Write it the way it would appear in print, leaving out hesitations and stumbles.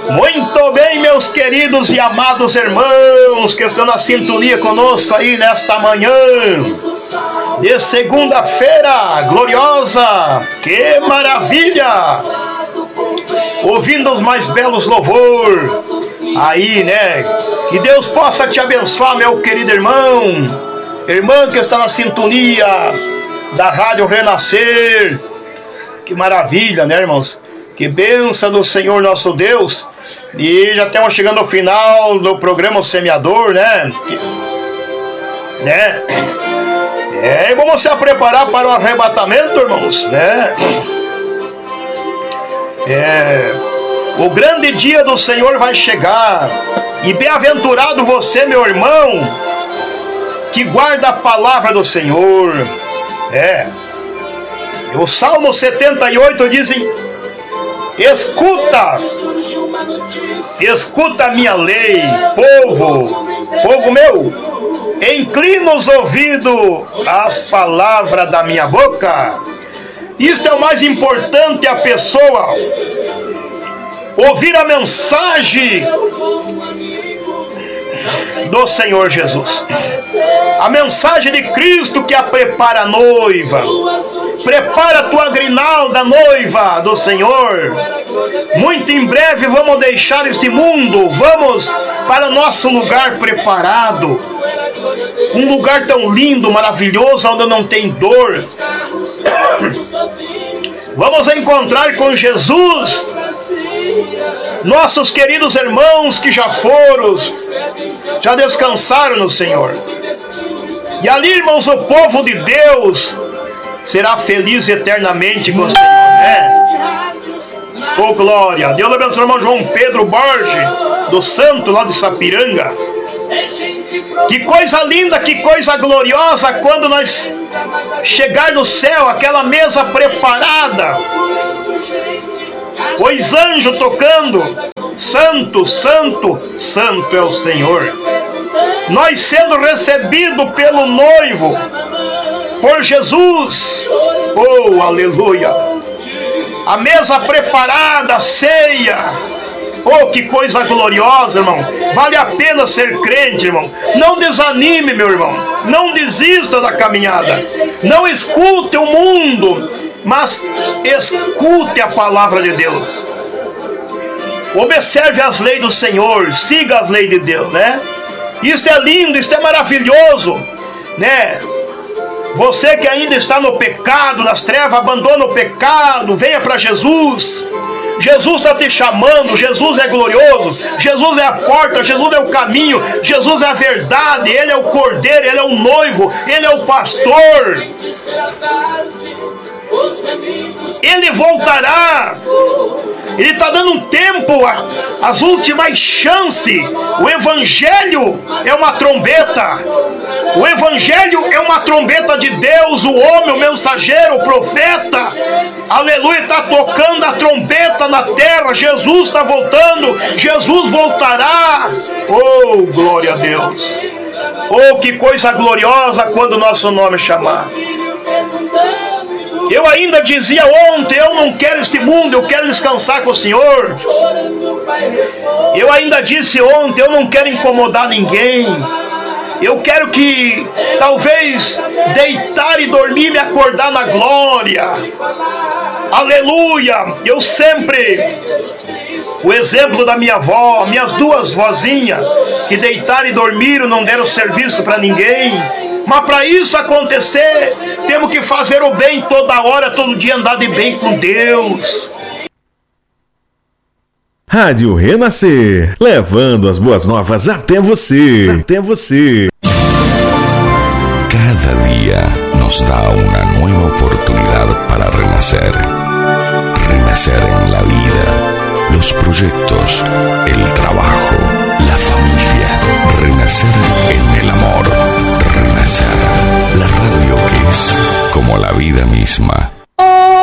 Muito bem, meus queridos e amados irmãos que estão na sintonia conosco aí nesta manhã de segunda-feira gloriosa. Que maravilha! Ouvindo os mais belos louvor aí, né? Que Deus possa te abençoar, meu querido irmão, irmã que está na sintonia da Rádio Renascer. Que maravilha, né, irmãos? Que bênção do Senhor nosso Deus. E já estamos chegando ao final do programa O Semeador, né? E vamos se preparar para o arrebatamento, irmãos, né? O grande dia do Senhor vai chegar. E bem-aventurado você, meu irmão, que guarda a palavra do Senhor. O Salmo 78 dizem: escuta a minha lei, povo meu, inclina os ouvidos às palavras da minha boca. Isto é o mais importante, a pessoa ouvir a mensagem do Senhor Jesus, a mensagem de Cristo que a prepara a noiva. Prepara a tua grinalda, noiva do Senhor. Muito em breve vamos deixar este mundo, vamos para o nosso lugar preparado, um lugar tão lindo, maravilhoso, onde não tem dor. Vamos encontrar com Jesus nossos queridos irmãos que já foram, já descansaram no Senhor. E ali, irmãos, o povo de Deus será feliz eternamente com o Senhor, né? Oh, glória! Deus abençoe o irmão João Pedro Borges, do Santo, lá de Sapiranga. Que coisa linda, que coisa gloriosa quando nós chegar no céu, aquela mesa preparada, os anjos tocando: Santo, Santo, Santo é o Senhor. Nós sendo recebidos pelo noivo, por Jesus. Oh, aleluia! A mesa preparada, a ceia. Oh, que coisa gloriosa, irmão. Vale a pena ser crente, irmão. Não desanime, meu irmão. Não desista da caminhada. Não escute o mundo, mas escute a palavra de Deus. Observe as leis do Senhor. Siga as leis de Deus, né? Isto é lindo, isto é maravilhoso, né? Você que ainda está no pecado, nas trevas, abandona o pecado, venha para Jesus. Jesus está te chamando. Jesus é glorioso. Jesus é a porta, Jesus é o caminho, Jesus é a verdade. Ele é o cordeiro, Ele é o noivo, Ele é o pastor. Ele voltará. Ele está dando um tempo, as últimas chances. O Evangelho é uma trombeta. O Evangelho é uma trombeta de Deus. O homem, o mensageiro, o profeta, aleluia, está tocando a trombeta na terra. Jesus está voltando. Jesus voltará. Oh, glória a Deus. Oh, que coisa gloriosa quando o nosso nome chamar. Eu ainda dizia ontem: eu não quero este mundo, eu quero descansar com o Senhor. Eu ainda disse ontem: eu não quero incomodar ninguém. Eu quero que talvez deitar e dormir, me acordar na glória. Aleluia! Eu sempre, o exemplo da minha avó, minhas duas vozinhas, que deitaram e dormiram, não deram serviço para ninguém. Mas para isso acontecer, temos que fazer o bem toda hora, todo dia, andar de bem com Deus. Rádio Renascer, levando as boas novas até você. Cada día nos da una nueva oportunidad para renacer. Renacer en la vida, los proyectos, el trabajo, la familia. Renacer en el amor. Renacer, la radio que es como la vida misma.